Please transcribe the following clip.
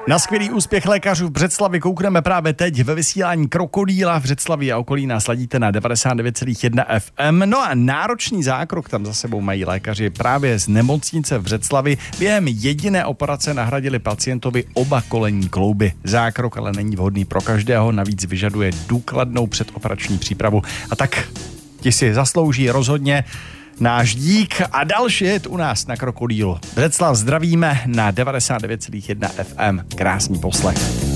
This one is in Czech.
Na skvělý úspěch lékařů v Břeclavi koukneme právě teď ve vysílání Krokodýla v Břeclavi a okolí nás ladíte na 99,1 FM. No a náročný zákrok tam za sebou mají lékaři právě z nemocnice v Břeclavi. Během jediné operace nahradili pacientovi oba kolenní klouby. Zákrok ale není vhodný pro každého, navíc vyžaduje důkladnou předoperační přípravu. A tak ti si zaslouží rozhodně náš dík a další je u nás na Krokodýlu. Břeclav zdravíme na 99,1 FM. Krásný poslech.